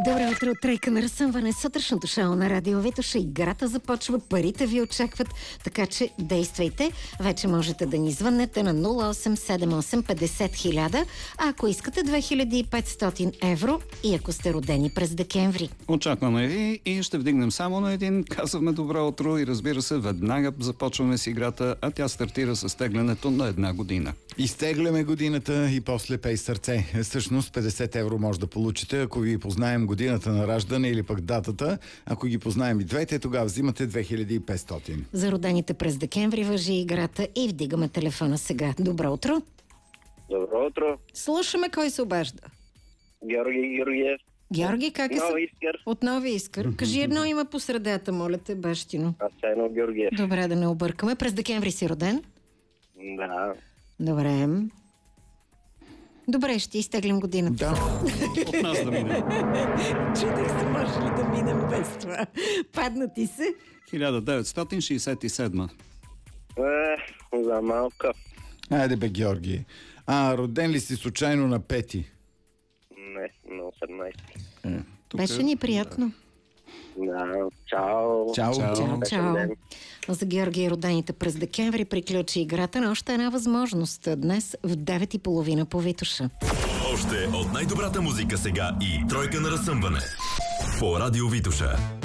Добро утро от Тройка на разсъмване. Сутрешното шоу на Радио Витоша. Играта започва, парите ви очакват, така че действайте. Вече можете да ни звъннете на 0878 50 000, а ако искате 2500 евро и ако сте родени през декември. Очакваме ви и ще вдигнем само на един. Казваме добро утро и разбира се, веднага започваме с играта, а тя стартира с теглянето на една година. Изтегляме годината и после пей сърце. Всъщност 50 евро може да получите, ако ви познаем годината на раждане или пък датата. Ако ги познаем и двете, тогава взимате 2500. За родените през декември важи играта и вдигаме телефона сега. Добро утро. Добро утро. Слушаме кой се обажда. Георги Георгиев. Георги, как е? Нови Искър. От Нови Искър. Кажи едно има по средата, моля те, бащино. Асено Георгиев. Добре, да не объркаме. През декември си роден? Да. Добре. Добре, ще изтеглим годината. Да. От нас да минем. Чудех се, може ли да минем без това? Падна ти се? 1967. За малко. Айде бе, Георги. Роден ли си случайно на 5? Не, на 18. Беше ни приятно. Да, чао. Чао. Чао, чао. ден. За Георги и родените през декември приключи играта на още една възможност. Днес в 9:30 по Витоша. Още от най-добрата музика сега и Тройка на разсъмване по Радио Витоша.